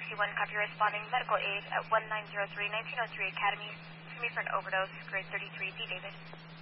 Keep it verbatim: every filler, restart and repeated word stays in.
Taxi one, copy responding medical aid at one nine zero three, nineteen oh three Academy. To me for an overdose, grade thirty-three, D. David.